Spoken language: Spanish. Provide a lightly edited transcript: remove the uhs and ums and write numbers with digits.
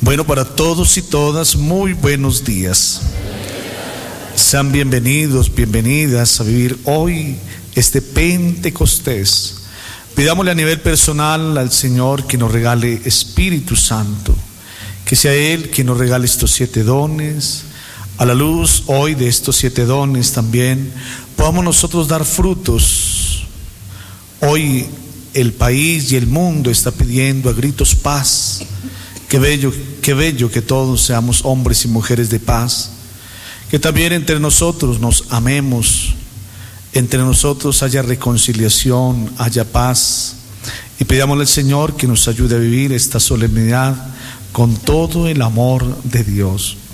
Bueno, para todos y todas, muy buenos días. Sean bienvenidos, bienvenidas a vivir hoy este Pentecostés. Pidámosle a nivel personal al Señor que nos regale Espíritu Santo, que sea Él quien nos regale estos 7 dones. A la luz hoy de estos 7 dones también podamos nosotros dar frutos. Hoy el país y el mundo está pidiendo a gritos paz. Qué bello que todos seamos hombres y mujeres de paz. Que también entre nosotros nos amemos, entre nosotros haya reconciliación, haya paz. Y pidámosle al Señor que nos ayude a vivir esta solemnidad con todo el amor de Dios.